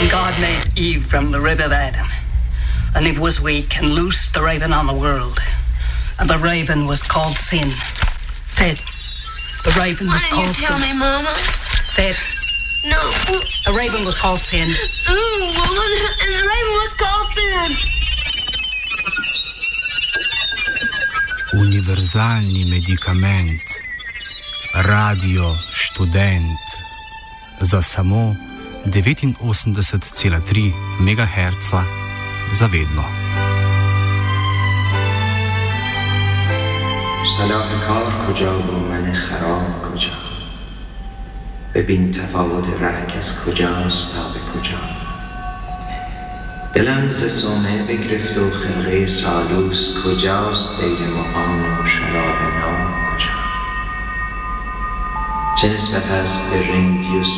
God made Eve from the rib of Adam. And it was weak and loosed the raven on the world. And the raven was called sin. Say it. The raven was called sin. Why didn't you tell me, Mama? Say it. No. The raven was called sin. Woman, and the raven was called sin. Univerzalni medikament. Radio študent. Za samo 89,3 MHz za vedno. صلاح کار کجا و من خراب کجا؟ ببین تفاوت ره از کجاست تا به کجا. دلم ز صومعه بگرفت و خرقه سالوس کجاست دیر مغان و شراب ناب کجا؟ چه نسبت است به رندی و